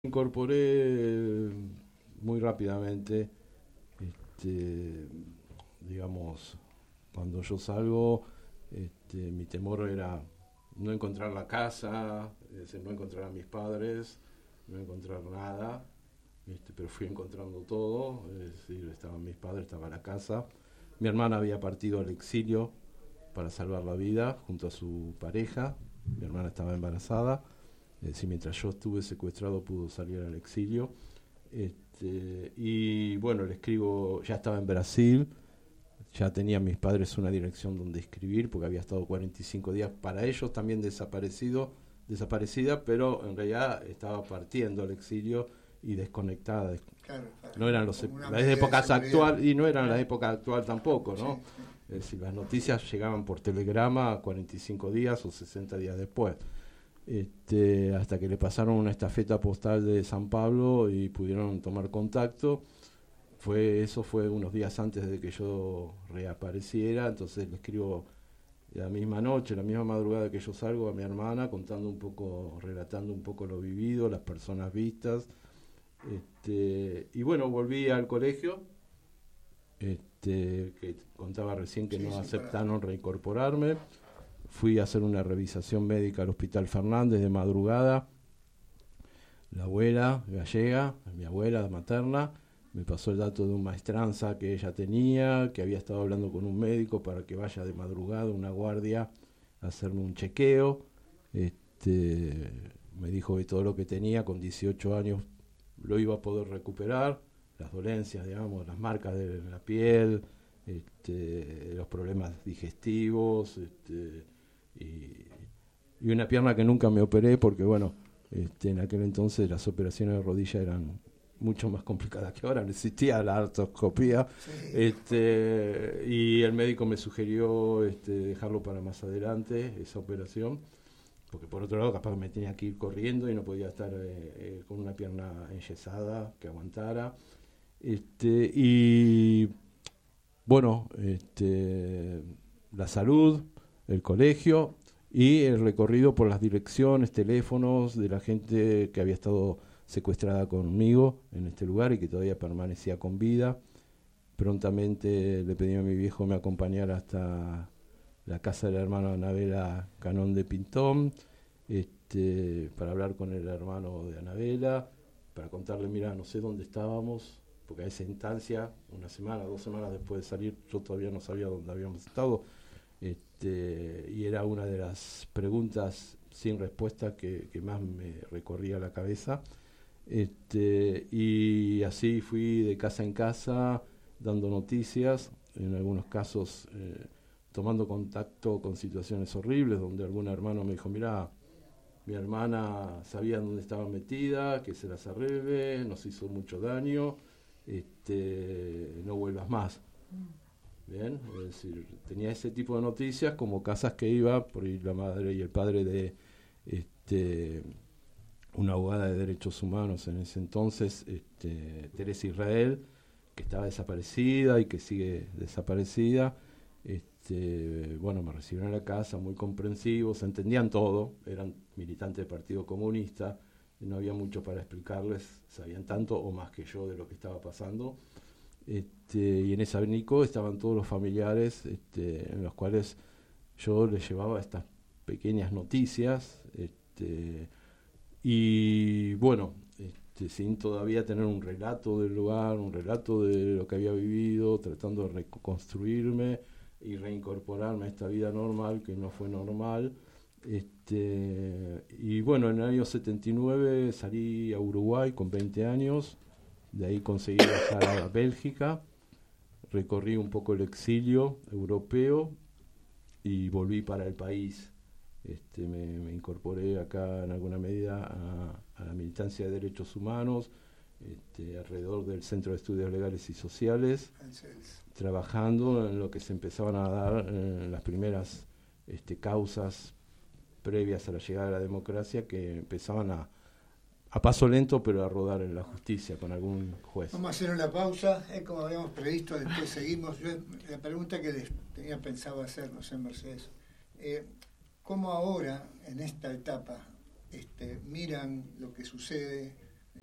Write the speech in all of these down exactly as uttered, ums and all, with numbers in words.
Incorporé muy rápidamente, este, digamos, cuando yo salgo, este, mi temor era no encontrar la casa, es decir, no encontrar a mis padres, no encontrar nada, este, pero fui encontrando todo, es decir, estaban mis padres, estaba la casa. Mi hermana había partido al exilio para salvar la vida junto a su pareja, mi hermana estaba embarazada. Es decir, mientras yo estuve secuestrado pudo salir al exilio. Este, y bueno, le escribo, ya estaba en Brasil, ya tenían mis padres una dirección donde escribir, porque había estado cuarenta y cinco días para ellos también desaparecido, desaparecida, pero en realidad estaba partiendo al exilio y desconectada. Claro, claro. No eran los, las épocas actuales, y no eran las épocas actuales tampoco, ¿no? Sí, sí. Es decir, las noticias llegaban por telegrama cuarenta y cinco días o sesenta días después. Este, hasta que le pasaron una estafeta postal de San Pablo y pudieron tomar contacto. Fue, eso fue unos días antes de que yo reapareciera, entonces le escribo la misma noche, la misma madrugada que yo salgo a mi hermana, contando un poco, relatando un poco lo vivido, las personas vistas. Este, y bueno, volví al colegio, este, que contaba recién que sí, no sí, aceptaron para... reincorporarme. Fui a hacer una revisación médica al Hospital Fernández de madrugada. La abuela gallega, mi abuela materna, me pasó el dato de un maestranza que ella tenía, que había estado hablando con un médico para que vaya de madrugada, una guardia, a hacerme un chequeo. Este, me dijo que todo lo que tenía con dieciocho años lo iba a poder recuperar, las dolencias, digamos, las marcas de la piel, este, los problemas digestivos, este, Y, y una pierna que nunca me operé porque bueno, este, en aquel entonces las operaciones de rodilla eran mucho más complicadas que ahora, no existía la artroscopía. Sí. Este, y el médico me sugirió este, dejarlo para más adelante esa operación, porque por otro lado capaz que me tenía que ir corriendo y no podía estar eh, eh, con una pierna enyesada que aguantara. Este, y bueno, este, la salud, el colegio y el recorrido por las direcciones, teléfonos de la gente que había estado secuestrada conmigo en este lugar y que todavía permanecía con vida. Prontamente le pedí a mi viejo me acompañara hasta la casa de la hermana Anabela Canón de Pintón, este, para hablar con el hermano de Anabela, para contarle, mira, no sé dónde estábamos, porque a esa instancia, una semana, dos semanas después de salir, yo todavía no sabía dónde habíamos estado. Este, y era una de las preguntas sin respuesta que, que más me recorría la cabeza. Este, y así fui de casa en casa dando noticias, en algunos casos eh, tomando contacto con situaciones horribles, donde algún hermano me dijo, mira, mi hermana sabía dónde estaba metida, que se las arregle, nos hizo mucho daño, este, no vuelvas más. Bien, es decir, tenía ese tipo de noticias como casas que iba, por ahí la madre y el padre de este, una abogada de derechos humanos en ese entonces, este, Teresa Israel, que estaba desaparecida y que sigue desaparecida. Este, bueno, me recibieron en la casa, muy comprensivos, entendían todo, eran militantes del Partido Comunista, no había mucho para explicarles, sabían tanto o más que yo de lo que estaba pasando. Este, y en ese abanico estaban todos los familiares, este, en los cuales yo les llevaba estas pequeñas noticias, este, y bueno, este, sin todavía tener un relato del lugar, un relato de lo que había vivido, tratando de reconstruirme y reincorporarme a esta vida normal que no fue normal. Este, y bueno, en el año setenta y nueve salí a Uruguay con veinte años. De ahí conseguí viajar a Bélgica, recorrí un poco el exilio europeo y volví para el país. Este, me, me incorporé acá en alguna medida a, a la militancia de derechos humanos, este, alrededor del Centro de Estudios Legales y Sociales, trabajando en lo que se empezaban a dar en las primeras este, causas previas a la llegada de la democracia, que empezaban a a paso lento, pero a rodar en la justicia con algún juez. Vamos a hacer una pausa, es como habíamos previsto, después seguimos. Yo, la pregunta que les tenía pensado hacer, no sé, Mercedes, eh, ¿cómo ahora, en esta etapa, este, miran lo que sucede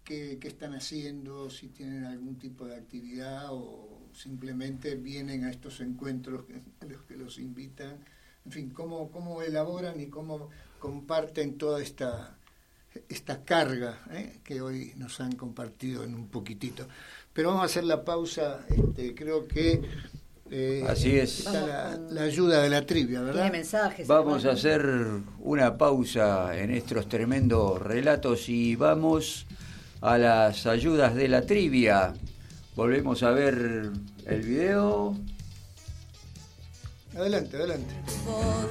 qué, qué están haciendo, si tienen algún tipo de actividad o simplemente vienen a estos encuentros que, a los que los invitan. En fin, cómo, cómo elaboran y cómo comparten toda esta, esta carga ¿eh? que hoy nos han compartido en un poquitito. Pero vamos a hacer la pausa, este, creo que eh, así es. Está la, la ayuda de la trivia, ¿verdad? Tiene mensajes. Vamos a hacer una pausa en estos tremendos relatos y vamos a las ayudas de la trivia. Volvemos a ver el video. Adelante, adelante.